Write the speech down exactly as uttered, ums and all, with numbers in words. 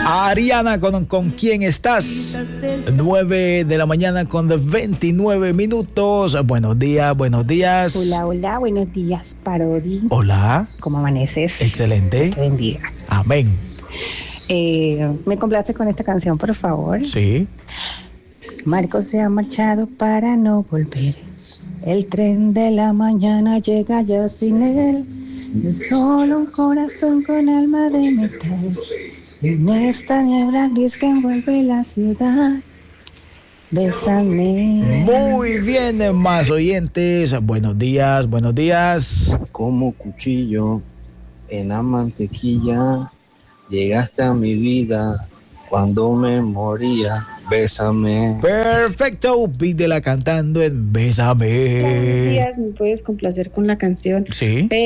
Ariana, ¿con, con quién estás? nueve de la mañana con veintinueve minutos. Buenos días, buenos días. Hola, hola, buenos días, Parodi. Hola. ¿Cómo amaneces? Excelente. Dios te bendiga. Amén. Eh, ¿Me complace con esta canción, por favor? Sí. Marco se ha marchado para no volver. El tren de la mañana llega ya sin él. Es solo un corazón con alma de metal. En esta niebla gris que envuelve la ciudad. Bésame. Muy bien, más oyentes. Buenos días, buenos días. Como cuchillo en la mantequilla, llegaste a mi vida cuando me moría. Bésame. Perfecto, pídela cantando en Bésame. Buenos días, ¿me puedes complacer con la canción? Sí.